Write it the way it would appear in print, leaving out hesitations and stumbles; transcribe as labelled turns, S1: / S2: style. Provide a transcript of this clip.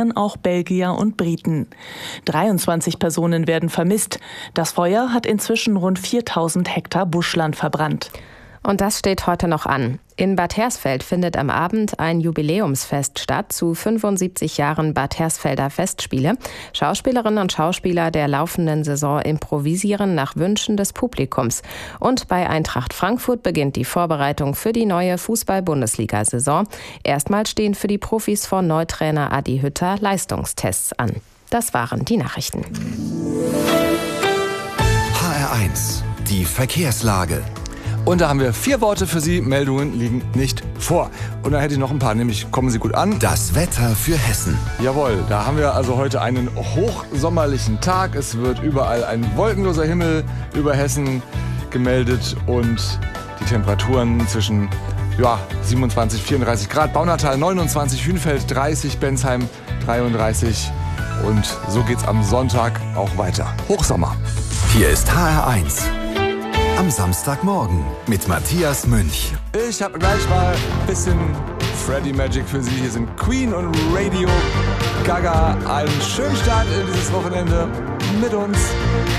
S1: sondern auch Belgier und Briten. 23 Personen werden vermisst. Das Feuer hat inzwischen rund 4000 Hektar Buschland verbrannt.
S2: Und das steht heute noch an. In Bad Hersfeld findet am Abend ein Jubiläumsfest statt zu 75 Jahren Bad Hersfelder Festspiele. Schauspielerinnen und Schauspieler der laufenden Saison improvisieren nach Wünschen des Publikums. Und bei Eintracht Frankfurt beginnt die Vorbereitung für die neue Fußball-Bundesliga-Saison. Erstmal stehen für die Profis von Neutrainer Adi Hütter Leistungstests an. Das waren die Nachrichten.
S3: HR1, die Verkehrslage.
S4: Und da haben wir 4 Worte für Sie. Meldungen liegen nicht vor. Und da hätte ich noch ein paar, nämlich kommen Sie gut an.
S3: Das Wetter für Hessen.
S4: Jawohl, da haben wir also heute einen hochsommerlichen Tag. Es wird überall ein wolkenloser Himmel über Hessen gemeldet und die Temperaturen zwischen 27, 34 Grad. Baunatal 29, Hünfeld 30, Bensheim 33. Und so geht's am Sonntag auch weiter. Hochsommer.
S3: Hier ist HR1. Am Samstagmorgen mit Matthias Münch.
S4: Ich habe gleich mal ein bisschen Freddie Magic für Sie. Hier sind Queen und Radio Gaga. Einen schönen Start in dieses Wochenende mit uns.